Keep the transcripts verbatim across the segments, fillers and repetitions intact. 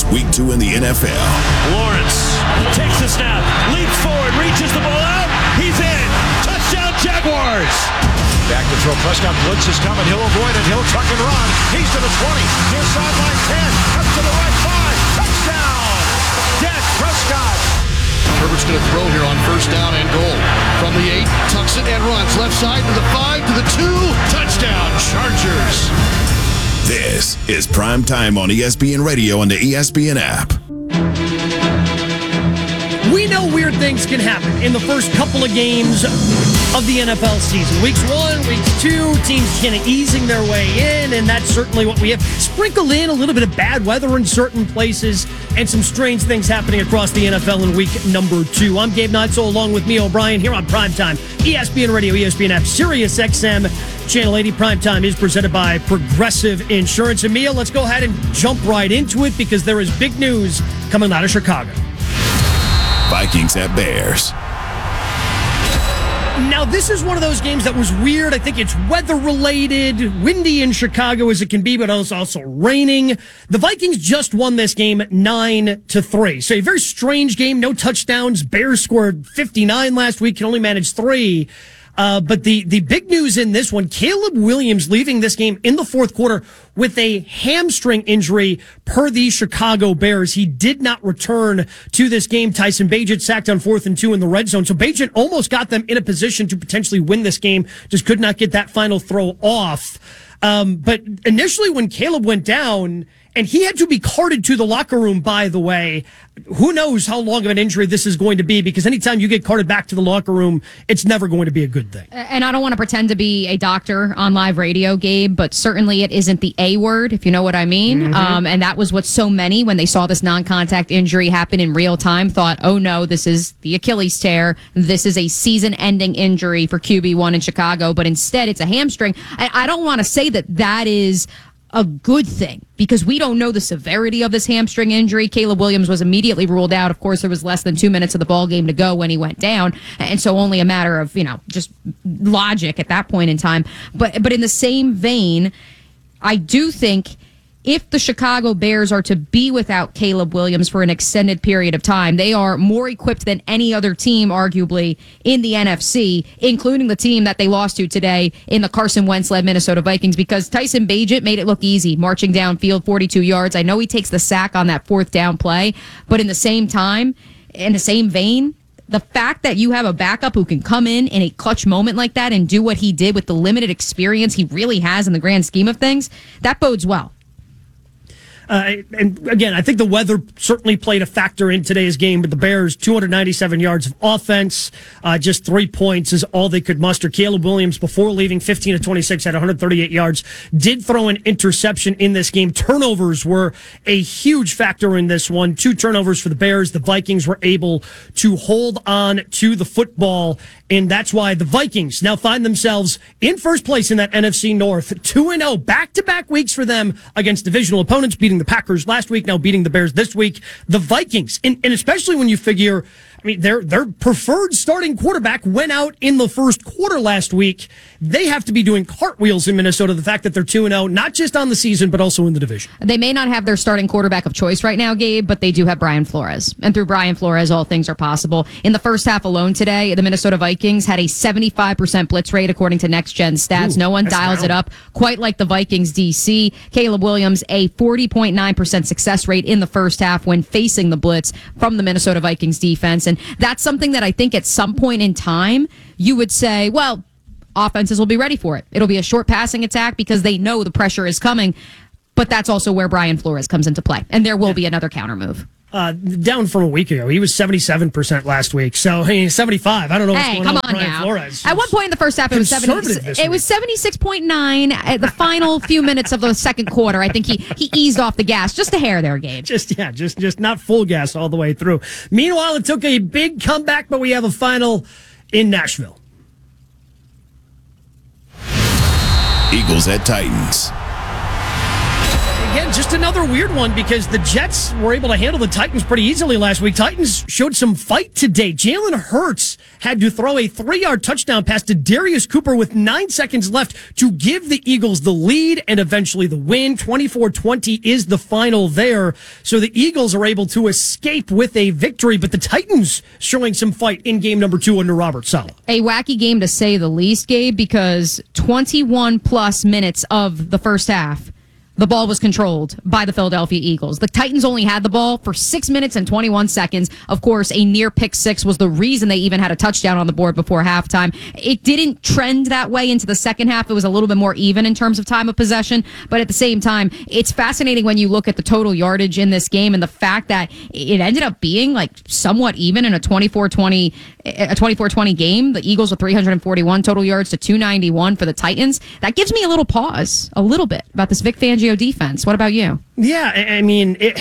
week two in the N F L. Lawrence takes the snap, leaps forward, reaches the ball out. He's in. Touchdown, Jaguars. Back to throw. Prescott blitz is coming. He'll avoid it. He'll tuck and run. He's to the twenty. Near sideline ten. Cuts to the right five. Touchdown. Dak Prescott. Herbert's going to throw here on first down and goal. From the eight, tucks it and runs. Left side to the five, to the two. Touchdown, Chargers. This is Prime Time on E S P N Radio and the E S P N app. We know weird things can happen in the first couple of games of the N F L season. Weeks one, weeks two, teams kind of easing their way in, and that's certainly what we have. Sprinkled in a little bit of bad weather in certain places and some strange things happening across the N F L in week number two. I'm Gabe Notso, along with me, O'Brien, here on Primetime. E S P N Radio, E S P N app, Sirius X M, Channel eighty. Primetime is presented by Progressive Insurance. And Mia, let's go ahead and jump right into it because there is big news coming out of Chicago. Vikings at Bears. Now, this is one of those games that was weird. I think it's weather-related, windy in Chicago as it can be, but it's also raining. The Vikings just won this game nine to three. So a very strange game, no touchdowns. Bears scored fifty-nine last week, can only manage three. Uh, but the, the big news in this one, Caleb Williams leaving this game in the fourth quarter with a hamstring injury per the Chicago Bears. He did not return to this game. Tyson Bagent sacked on fourth and two in the red zone. So Bagent almost got them in a position to potentially win this game. Just could not get that final throw off. Um, but initially when Caleb went down, and he had to be carted to the locker room, by the way. Who knows how long of an injury this is going to be, because anytime you get carted back to the locker room, it's never going to be a good thing. And I don't want to pretend to be a doctor on live radio, Gabe, but certainly it isn't the A word, if you know what I mean. Mm-hmm. Um, and that was what so many, when they saw this non-contact injury happen in real time, thought, oh no, this is the Achilles tear. This is a season-ending injury for Q B one in Chicago. But instead, it's a hamstring. I, I don't want to say that that is a good thing, because we don't know the severity of this hamstring injury. Caleb Williams was immediately ruled out. Of course, there was less than two minutes of the ball game to go when he went down, and so only a matter of, you know, just logic at that point in time. But but in the same vein, I do think if the Chicago Bears are to be without Caleb Williams for an extended period of time, they are more equipped than any other team, arguably, in the N F C, including the team that they lost to today in the Carson Wentz-led Minnesota Vikings, because Tyson Bagent made it look easy, marching downfield forty-two yards. I know he takes the sack on that fourth down play, but in the same time, in the same vein, the fact that you have a backup who can come in in a clutch moment like that and do what he did with the limited experience he really has in the grand scheme of things, that bodes well. Uh, and again, I think the weather certainly played a factor in today's game, but the Bears, two hundred ninety-seven yards of offense, uh, just three points is all they could muster. Caleb Williams, before leaving, fifteen to twenty-six, had one hundred thirty-eight yards, did throw an interception in this game. Turnovers were a huge factor in this one. Two turnovers for the Bears. The Vikings were able to hold on to the football, and that's why the Vikings now find themselves in first place in that N F C North, two and oh, back-to-back weeks for them against divisional opponents, beating the Packers last week, now beating the Bears this week. The Vikings, and, and especially when you figure, I mean, their their preferred starting quarterback went out in the first quarter last week. They have to be doing cartwheels in Minnesota, the fact that they're two and oh, not just on the season, but also in the division. They may not have their starting quarterback of choice right now, Gabe, but they do have Brian Flores. And through Brian Flores, all things are possible. In the first half alone today, the Minnesota Vikings had a seventy-five percent blitz rate, according to Next Gen Stats. Ooh, no one dials down. It up quite like the Vikings D C. Caleb Williams, a forty point nine percent success rate in the first half when facing the blitz from the Minnesota Vikings defense. And that's something that I think at some point in time, you would say, well, offenses will be ready for it. It'll be a short passing attack because they know the pressure is coming. But that's also where Brian Flores comes into play. And there will be another counter move. Uh, down from a week ago. He was seventy-seven percent last week. So, hey, seventy-five. I don't know what's hey, going come on, on with Brian now. Flores. At one point in the first half, it was seventy. It was seventy-six point nine at the final few minutes of the second quarter. I think he, he eased off the gas just a hair there, Gabe. Just yeah, just just not full gas all the way through. Meanwhile, it took a big comeback, but we have a final in Nashville. Eagles at Titans. Again, just just another weird one because the Jets were able to handle the Titans pretty easily last week. Titans showed some fight today. Jalen Hurts had to throw a three-yard touchdown pass to Darius Cooper with nine seconds left to give the Eagles the lead and eventually the win. twenty-four twenty is the final there. So the Eagles are able to escape with a victory, but the Titans showing some fight in game number two under Robert Saleh. A wacky game to say the least, Gabe, because twenty-one plus minutes of the first half, the ball was controlled by the Philadelphia Eagles. The Titans only had the ball for six minutes and twenty-one seconds. Of course, a near pick six was the reason they even had a touchdown on the board before halftime. It didn't trend that way into the second half. It was a little bit more even in terms of time of possession. But at the same time, it's fascinating when you look at the total yardage in this game and the fact that it ended up being like somewhat even in a twenty-four twenty a twenty-four twenty game. The Eagles with three hundred forty-one total yards to two ninety-one for the Titans. That gives me a little pause, a little bit, about this Vic Fangio defense. What about you? Yeah, I, I mean, it,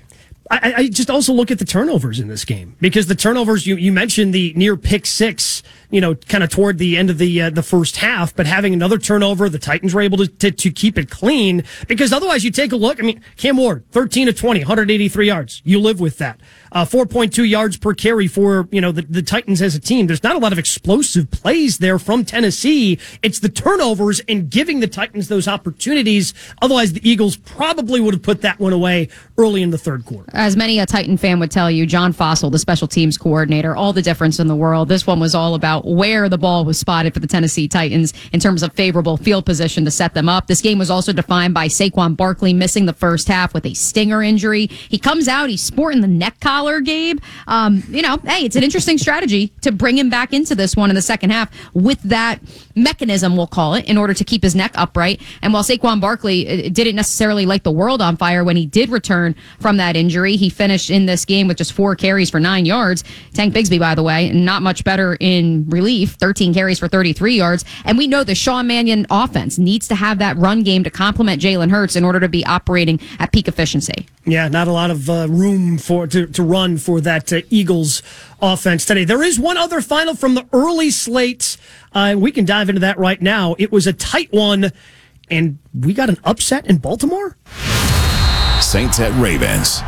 I, I just also look at the turnovers in this game because the turnovers, you, you mentioned the near pick six, you know, kind of toward the end of the uh, the first half, but having another turnover, the Titans were able to, to to keep it clean because otherwise you take a look. I mean, Cam Ward, thirteen of twenty, one hundred eighty-three yards. You live with that. Uh, four point two yards per carry for, you know, the, the Titans as a team. There's not a lot of explosive plays there from Tennessee. It's the turnovers and giving the Titans those opportunities. Otherwise, the Eagles probably would have put that one away early in the third quarter. As many a Titan fan would tell you, John Fossil, the special teams coordinator, all the difference in the world. This one was all about where the ball was spotted for the Tennessee Titans in terms of favorable field position to set them up. This game was also defined by Saquon Barkley missing the first half with a stinger injury. He comes out, he's sporting the neck collar, Gabe. Um, you know, hey, it's an interesting strategy to bring him back into this one in the second half with that mechanism, we'll call it, in order to keep his neck upright. And while Saquon Barkley didn't necessarily light the world on fire when he did return from that injury, he finished in this game with just four carries for nine yards. Tank Bigsby, by the way, not much better in relief, thirteen carries for thirty-three yards. And we know the Sean Mannion offense needs to have that run game to complement Jalen Hurts in order to be operating at peak efficiency. Yeah, not a lot of uh, room for to, to run for that uh, Eagles offense today. There is one other final from the early slate. Uh, we can dive into that right now. It was a tight one, and we got an upset in Baltimore. Saints at Ravens.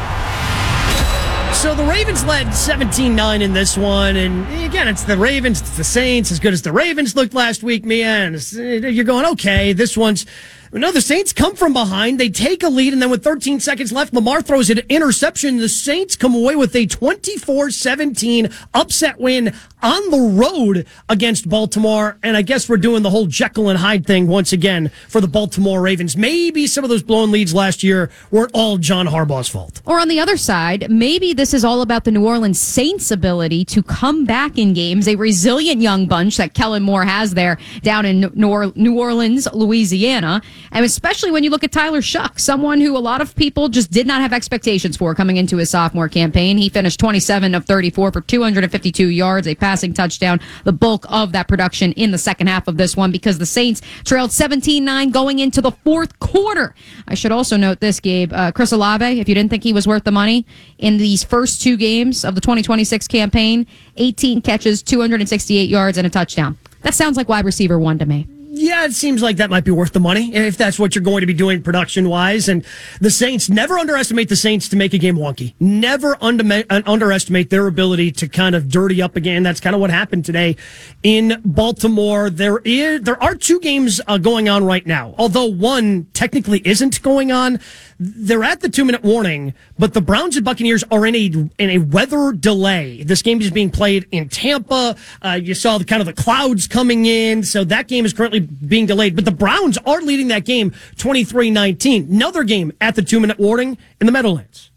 So the Ravens led seventeen nine in this one, and again, it's the Ravens, it's the Saints, as good as the Ravens looked last week, Mia, and you're going, okay, this one's... No, the Saints come from behind. They take a lead, and then with thirteen seconds left, Lamar throws an interception. The Saints come away with a twenty-four seventeen upset win on the road against Baltimore. And I guess we're doing the whole Jekyll and Hyde thing once again for the Baltimore Ravens. Maybe some of those blown leads last year weren't all John Harbaugh's fault. Or on the other side, maybe this is all about the New Orleans Saints' ability to come back in games. A resilient young bunch that Kellen Moore has there down in New Orleans, Louisiana. And especially when you look at Tyler Shuck, someone who a lot of people just did not have expectations for coming into his sophomore campaign. He finished twenty-seven of thirty-four for two hundred fifty-two yards, a passing touchdown, the bulk of that production in the second half of this one because the Saints trailed seventeen nine going into the fourth quarter. I should also note this, Gabe. Uh, Chris Olave, if you didn't think he was worth the money, in these first two games of the twenty twenty-six campaign, eighteen catches, two hundred sixty-eight yards, and a touchdown. That sounds like wide receiver one to me. Yeah, it seems like that might be worth the money if that's what you're going to be doing production-wise. And the Saints, never underestimate the Saints to make a game wonky. Never under, underestimate their ability to kind of dirty up again. That's kind of what happened today in Baltimore. There is, there are two games uh, going on right now, although one technically isn't going on. They're at the two-minute warning, but the Browns and Buccaneers are in a in a weather delay. This game is being played in Tampa. Uh, you saw the kind of the clouds coming in, so that game is currently being delayed. But the Browns are leading that game twenty-three nineteen. Another game at the two-minute warning in the Meadowlands.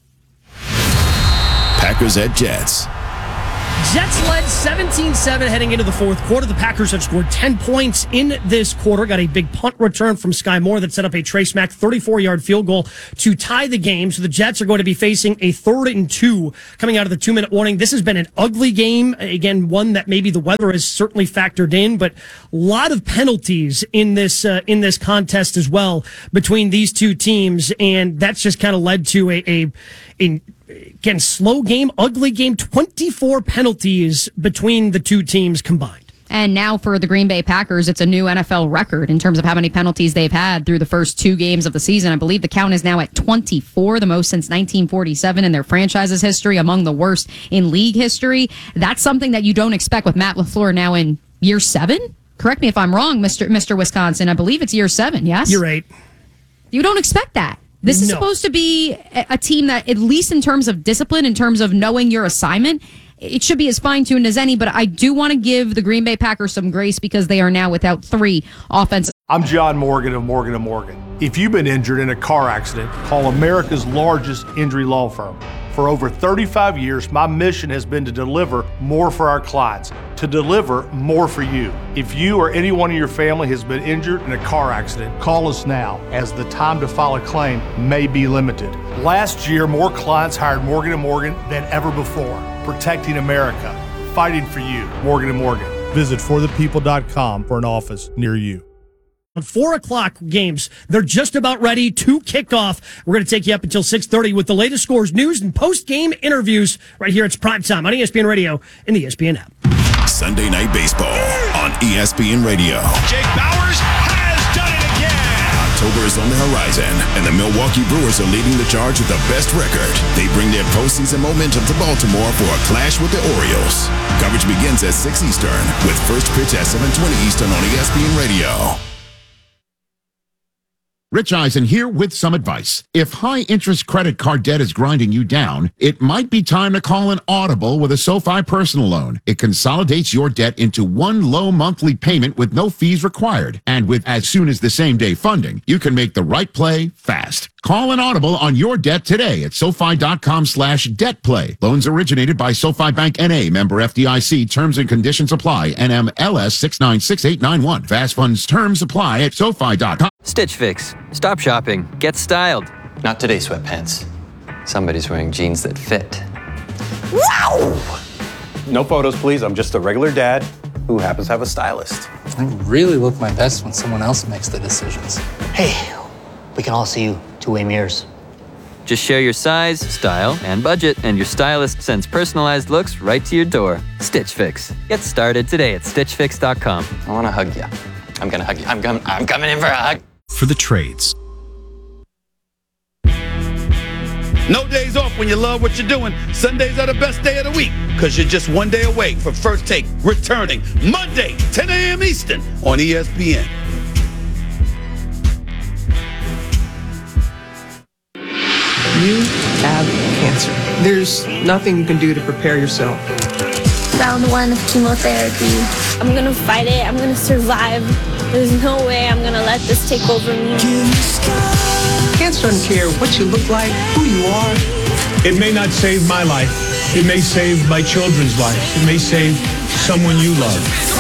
Packers at Jets. Jets led seventeen seven heading into the fourth quarter. The Packers have scored ten points in this quarter. Got a big punt return from Sky Moore that set up a Trace Mack thirty-four-yard field goal to tie the game. So the Jets are going to be facing a third and two coming out of the two-minute warning. This has been an ugly game. Again, one that maybe the weather has certainly factored in, but a lot of penalties in this uh, in this contest as well between these two teams, and that's just kind of led to a a, a Again, slow game, ugly game, twenty-four penalties between the two teams combined. And now for the Green Bay Packers, it's a new N F L record in terms of how many penalties they've had through the first two games of the season. I believe the count is now at twenty-four, the most since nineteen forty-seven in their franchise's history, among the worst in league history. That's something that you don't expect with Matt LaFleur now in year seven. Correct me if I'm wrong, Mister Mister Wisconsin. I believe it's year seven, yes? You're right. You don't expect that. This is No. supposed to be a a team that, at least in terms of discipline, in terms of knowing your assignment, it should be as fine-tuned as any, but I do want to give the Green Bay Packers some grace because they are now without three offensive. I'm John Morgan of Morgan and Morgan. If you've been injured in a car accident, call America's largest injury law firm. For over thirty-five years, my mission has been to deliver more for our clients, to deliver more for you. If you or anyone in your family has been injured in a car accident, call us now, as the time to file a claim may be limited. Last year, more clients hired Morgan and Morgan than ever before. Protecting America, fighting for you. Morgan and Morgan. Visit for the people dot com for an office near you. On four o'clock games, they're just about ready to kick off. We're going to take you up until six thirty with the latest scores, news, and post-game interviews right here. It's Prime Time on E S P N Radio and the E S P N app. Sunday Night Baseball on E S P N Radio. Jake Bauers has done it again. October is on the horizon, and the Milwaukee Brewers are leading the charge with the best record. They bring their postseason momentum to Baltimore for a clash with the Orioles. Coverage begins at six Eastern, with first pitch at seven twenty Eastern on E S P N Radio. Rich Eisen here with some advice. If high-interest credit card debt is grinding you down, it might be time to call an Audible with a SoFi personal loan. It consolidates your debt into one low monthly payment with no fees required. And with as soon as the same-day funding, you can make the right play fast. Call an Audible on your debt today at SoFi.com slash debt play. Loans originated by SoFi Bank N A, member F D I C. Terms and conditions apply. N M L S six nine six eight nine one. Fast funds terms apply at SoFi dot com. Stitch Fix. Stop shopping. Get styled. Not today, sweatpants. Somebody's wearing jeans that fit. Wow! No photos, please. I'm just a regular dad who happens to have a stylist. I really look my best when someone else makes the decisions. Hey, we can all see you two-way mirrors. Just share your size, style, and budget, and your stylist sends personalized looks right to your door. Stitch Fix. Get started today at stitch fix dot com. I want to hug you. I'm going to hug you. I'm, com- I'm coming in for a hug. For the trades. No days off when you love what you're doing. Sundays are the best day of the week because you're just one day away from First Take returning Monday, ten a.m. Eastern on E S P N. You have cancer. There's nothing you can do to prepare yourself. Round one of chemotherapy. I'm gonna fight it. I'm gonna survive. There's no way I'm gonna let this take over me. Cancer doesn't care what you look like, who you are. It may not save my life. It may save my children's lives. It may save someone you love.